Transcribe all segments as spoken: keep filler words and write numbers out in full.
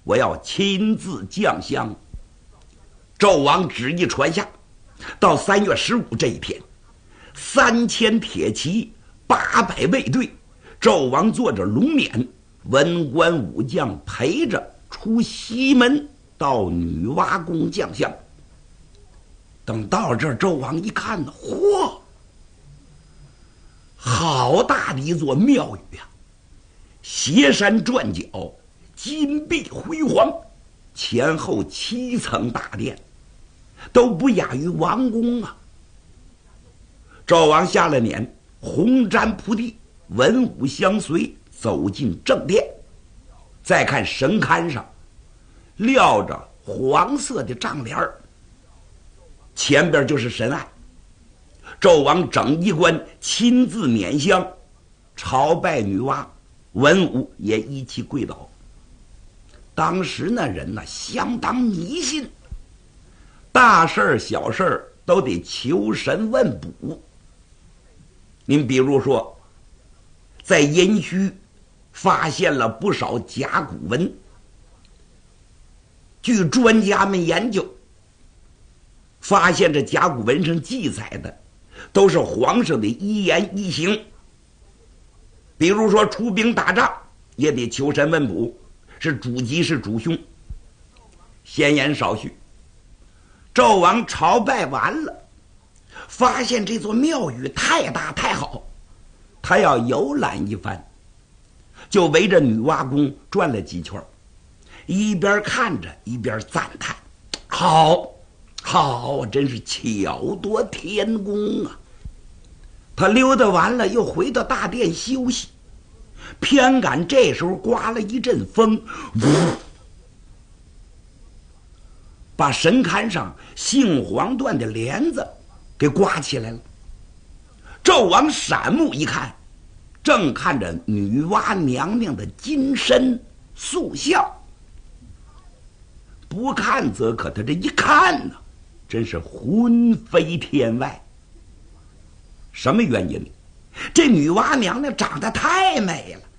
我要亲自降香。纣王旨意传下，到三月十五这一天，三千铁骑，八百卫队，纣王坐着龙辇，文官武将陪着出西门到女娲宫降香。等到这儿，纣王一看呢，嚯，好大的一座庙宇呀、啊！斜山转角，金碧辉煌，前后七层大殿，都不亚于王宫啊！纣王下了辇，红毡铺地，文武相随，走进正殿。再看神龛上撂着黄色的帐帘儿，前边就是神案。纣王整衣冠亲自拈香朝拜女娲，文武也一起跪倒。当时那人呢，相当迷信，大事儿小事儿都得求神问卜。您比如说，在殷墟发现了不少甲骨文，据专家们研究，发现这甲骨文上记载的都是皇上的一言一行。比如说出兵打仗也得求神问卜，是主吉是主凶。闲言少叙，纣王朝拜完了，发现这座庙宇太大太好，他要游览一番，就围着女娲宫转了几圈，一边看着一边赞叹：好好，真是巧夺天工啊！他溜达完了，又回到大殿休息。偏赶这时候刮了一阵风，呜，把神龛上杏黄缎的帘子给刮起来了。纣王闪目一看，正看着女娲娘娘的金身塑像。不看则可，他这一看呢，真是魂飞天外。什么原因呢？这女娲娘娘长得太美了，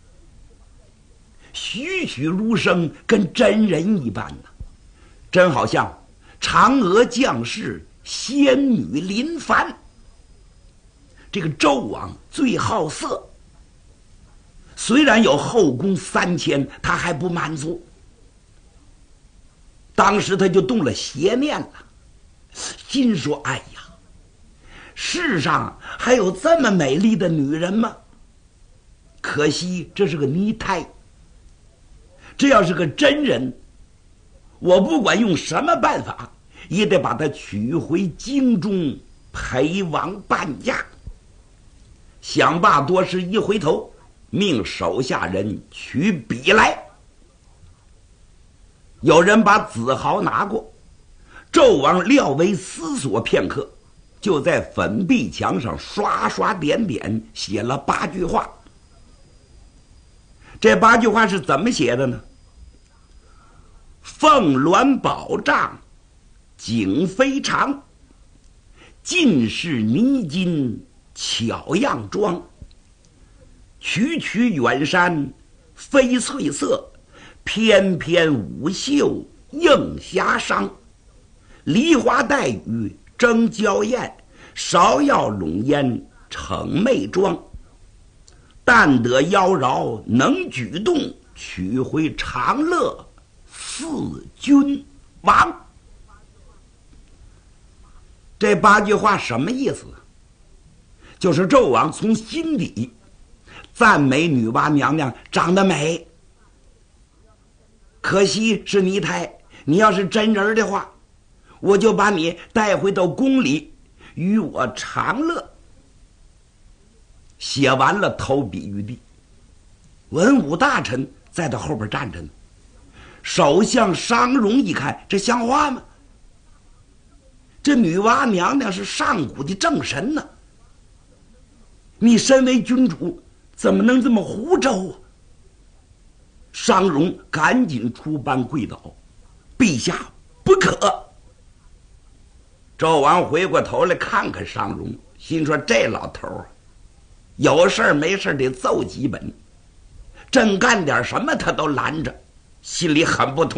栩栩如生，跟真人一般呢，真好像嫦娥降世，仙女临凡。这个纣王最好色，虽然有后宫三千，他还不满足。当时他就动了邪念了，心说：哎呀，世上还有这么美丽的女人吗？可惜这是个泥胎，这要是个真人，我不管用什么办法，也得把她娶回京中陪王伴嫁。想罢多时，一回头，命手下人取笔来。有人把子豪拿过，纣王料为思索片刻，就在粉壁墙上刷刷点点写了八句话。这八句话是怎么写的呢？凤鸾宝帐景非常，尽是泥金巧样装，曲曲远山飞翠色，翩翩舞袖映霞裳。梨花带雨争娇艳，芍药笼烟逞媚妆。但得妖娆能举动，取回长乐四君王。这八句话什么意思？就是纣王从心底赞美女娲娘娘长得美，可惜是泥胎，你要是真人的话，我就把你带回到宫里与我长乐。写完了，投笔于地。文武大臣在他后边站着呢。首相商容一看，这像话吗？这女娲娘娘是上古的正神呢，你身为君主，怎么能这么胡诌啊？商容赶紧出班跪倒：陛下不可。纣王回过头来看看商容，心说这老头啊，有事儿没事儿得奏几本，正干点什么他都拦着，心里很不痛